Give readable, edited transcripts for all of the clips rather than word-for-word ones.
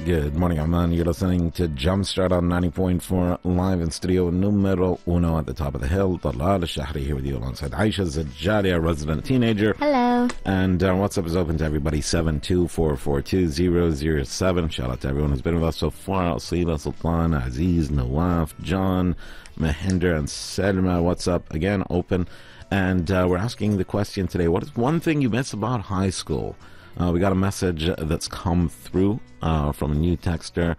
Good morning, Amman. You're listening to Jumpstart on 90.4 live in studio numero uno at the top of the hill. Talal Al-Shahri here with you alongside Aisha Zajjari, a resident teenager. Hello. And WhatsApp is open to everybody, 72442-007. Shout out to everyone who's been with us so far. Asila, Sultan, Aziz, Nawaf, John, Mahinder, and Selma. WhatsApp, again, open. And we're asking the question today, what is one thing you miss about high school? We got a message that's come through from a new texter,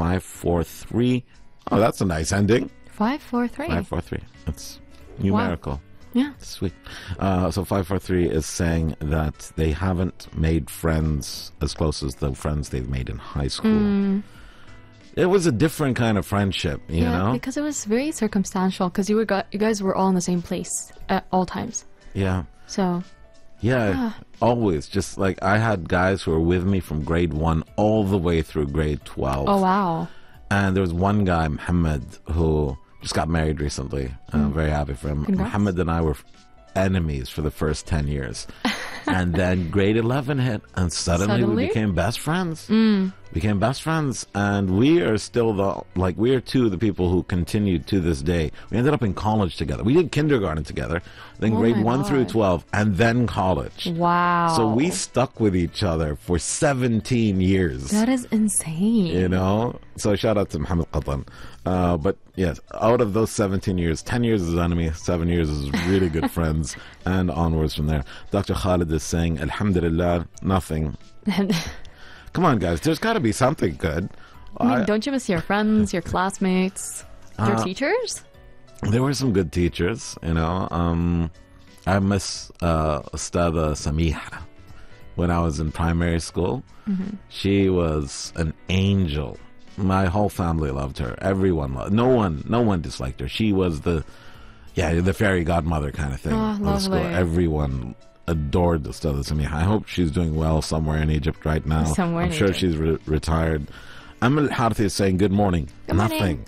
543. Oh, that's a nice ending. 543. 543. That's numerical. Wow. Yeah. Sweet. So 543 is saying that they haven't made friends as close as the friends they've made in high school. It was a different kind of friendship, you know? Because it was very circumstantial, because you guys were all in the same place at all times. Yeah. So... Yeah, always. Just like I had guys who were with me from grade 1 all the way through grade 12. Oh, wow. And there was one guy, Muhammad, who just got married recently. I'm very happy for him. Congrats. Muhammad and I were enemies for the first 10 years. And then grade 11 hit, and suddenly we became best friends. Became best friends, and we are still we are two of the people who continued to this day. We ended up in college together. We did kindergarten together, then grade 1 through 12, and then college. Wow. So we stuck with each other for 17 years. That is insane. You know? So shout out to Muhammad Qatan. But yes, out of those 17 years, 10 years is enemy, 7 years is really good friends, and onwards from there. Dr. Khalid is saying, Alhamdulillah, nothing. Come on, guys, there's got to be something good. I mean, don't you miss your friends, your classmates, your teachers? There were some good teachers, you know. I miss Ustada Samiha when I was in primary school. She was an angel. My whole family loved her. Everyone loved. No one disliked her. She was the fairy godmother kind of thing of the school. Everyone adored Ustada Samiha. I hope she's doing well somewhere in Egypt right now. I'm sure she's retired. Amal Harthi is saying, good morning. Nothing.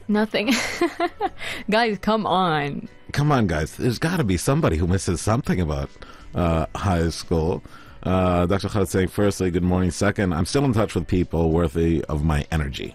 Guys, come on. Come on, guys. There's got to be somebody who misses something about high school. Dr. Khalid saying, firstly, good morning. Second, I'm still in touch with people worthy of my energy.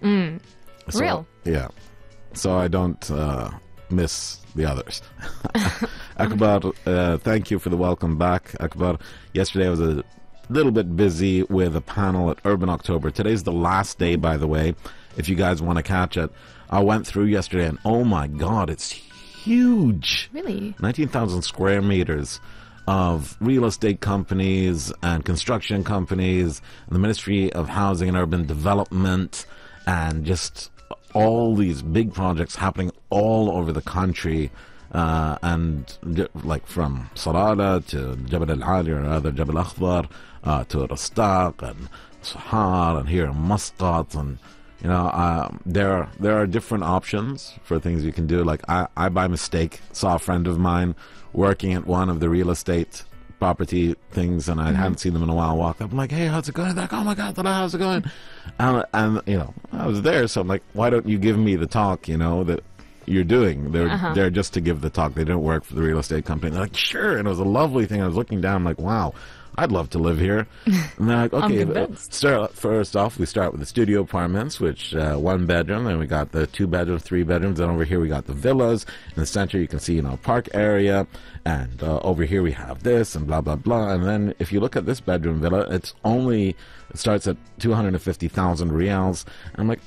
Real? Yeah. So I don't miss the others. Akbar, thank you for the welcome back. Akbar, yesterday I was a little bit busy with a panel at Urban October. Today's the last day, by the way, if you guys want to catch it. I went through yesterday and oh my God, it's huge. Really? 19,000 square meters of real estate companies and construction companies and the Ministry of Housing and Urban Development and just all these big projects happening all over the country, and like from Sarala to Jabal Al-Ali or other Jabal Akhdar, to Rastaq and Sahar and here in Muscat, and you know there are different options for things you can do. Like I by mistake saw a friend of mine working at one of the real estate property things, and I hadn't seen them in a while. Walked up, I'm like, hey, how's it going? They're like, oh my God, how's it going? And you know, I was there, so I'm like, why don't you give me the talk, you know, that you're doing? They're just to give the talk. They don't work for the real estate company. They're like, sure. And it was a lovely thing. I was looking down, I'm like, wow, I'd love to live here. And they're like, okay, first off, we start with the studio apartments, which 1 bedroom, and we got the 2 bedrooms, 3 bedrooms. Then over here we got the villas. In the center you can see, you know, park area, and over here we have this and blah blah blah. And then if you look at this bedroom villa, it starts at 250,000 riyals. And I'm like.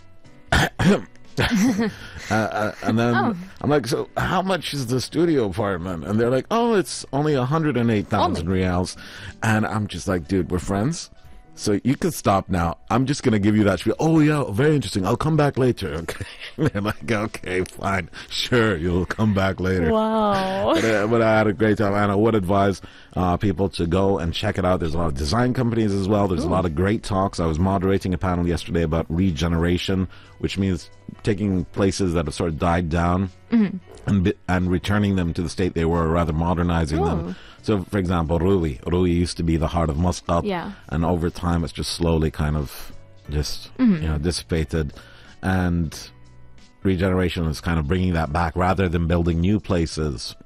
And then I'm like, so how much is the studio apartment? And they're like, oh, it's only 108,000 riyals. And I'm just like, dude, we're friends, so you can stop now. I'm just gonna give you that spiel. Oh yeah, very interesting, I'll come back later. Okay. They're like, okay, fine, sure, you'll come back later. Wow. But I had a great time, and I would advise people to go and check it out. There's a lot of design companies as well. There's a lot of great talks. I was moderating a panel yesterday about regeneration, which means taking places that have sort of died down and returning them to the state they were, or rather modernizing them. So, for example, Rui used to be the heart of Muscat, and over time it's just slowly kind of just you know, dissipated, and regeneration is kind of bringing that back rather than building new places.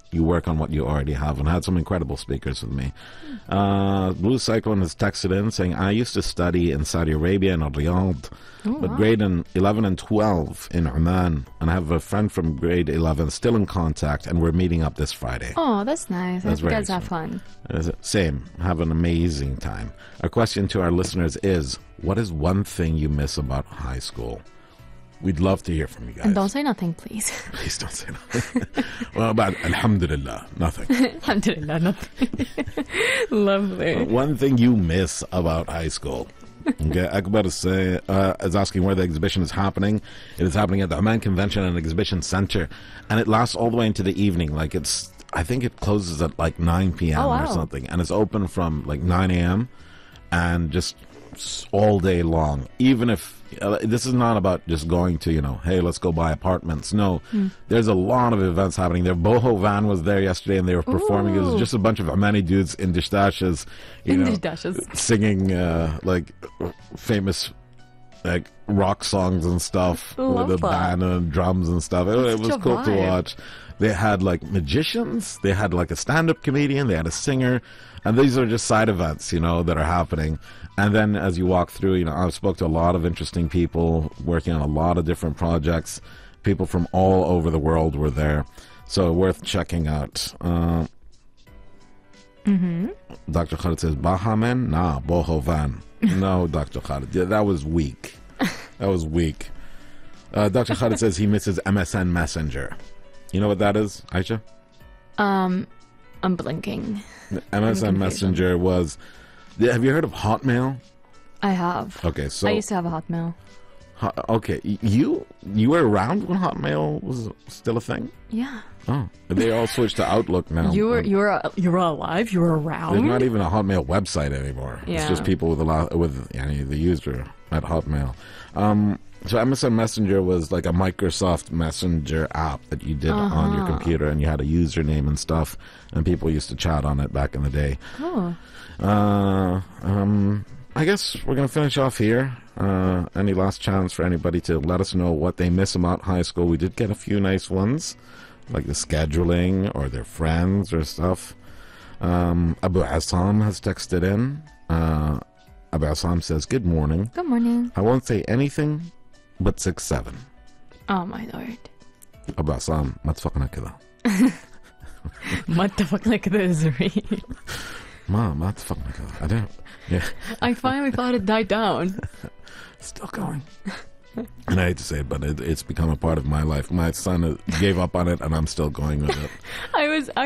you work on what you already have. And I had some incredible speakers with me. Blue Cyclone has texted in saying, I used to study in Saudi Arabia in Riyadh, but grade in 11 and 12 in Oman. And I have a friend from grade 11 still in contact, and we're meeting up this Friday. Oh, that's nice. I hope you guys have fun. Same. Have an amazing time. Our question to our listeners is, what is one thing you miss about high school? We'd love to hear from you guys. And don't say nothing, please. Please don't say nothing. Well, about Alhamdulillah, nothing. Alhamdulillah, nothing. Lovely. One thing you miss about high school. Okay, Akbar is asking where the exhibition is happening. It is happening at the Oman Convention and Exhibition Center, and it lasts all the way into the evening. Like I think it closes at like 9 p.m. or something, and it's open from like 9 a.m. and just all day long. Even if this is not about just going to, hey, let's go buy apartments. No, there's a lot of events happening there. Boho Van was there yesterday, and they were performing. It was just a bunch of Omani dudes in dishdashes, singing like famous like rock songs and stuff with a band and drums and stuff. It was cool to watch. They had like magicians, they had like a stand-up comedian, they had a singer, and these are just side events, that are happening. And then as you walk through, I've spoke to a lot of interesting people working on a lot of different projects. People from all over the world were there, so worth checking out. Dr. Khalid says, Bahaman? Nah, Boho Van. No, Dr. Khalid. Yeah, that was weak. That was weak. Dr. Khalid says he misses MSN Messenger. You know what that is, Aisha? I'm blinking. The MSN Messenger was... Have you heard of Hotmail? I have. Okay, so... I used to have a Hotmail. Okay, you were around when Hotmail was still a thing? Yeah. Oh, they all switched to Outlook now. You were alive. You were around. There's not even a Hotmail website anymore. Yeah. It's just people with the user at Hotmail. So MSN Messenger was like a Microsoft Messenger app that you did on your computer, and you had a username and stuff, and people used to chat on it back in the day. Oh. I guess we're going to finish off here. Any last chance for anybody to let us know what they miss about high school? We did get a few nice ones, like the scheduling or their friends or stuff. Abu Assam has texted in. Abu Assam says, good morning. Good morning. I won't say anything but 6'7". Oh my lord. Abu Assam, ما اتفقنا كذا. ما اتفقنا كذا is real. ما اتفقنا كذا. I don't. Yeah. I finally thought it died down. Still going. And I hate to say it, but it's become a part of my life. My son gave up on it, and I'm still going with it. I was